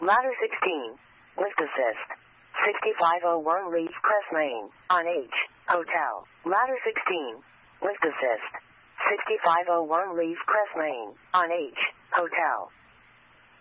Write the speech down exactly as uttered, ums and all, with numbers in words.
Ladder sixteen. Lift assist. sixty-five oh one Leaf Crest Lane. On H. Hotel. Ladder sixteen. Lift assist. sixty-five oh one Leaf Crest Lane. On H. Hotel.